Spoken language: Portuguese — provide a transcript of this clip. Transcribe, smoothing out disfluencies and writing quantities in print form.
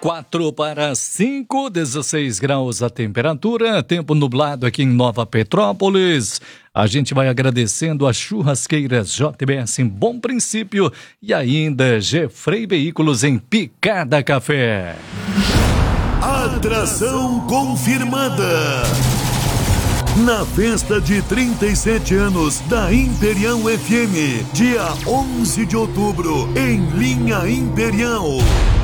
4 para 5, 16 graus a temperatura, tempo nublado aqui em Nova Petrópolis. A gente vai agradecendo a Churrasqueiras JBS em Bom Princípio e ainda Gefrei Veículos em Picada Café. Atração confirmada. Na festa de 37 anos da Imperial FM, dia 11 de outubro, em Linha Imperial.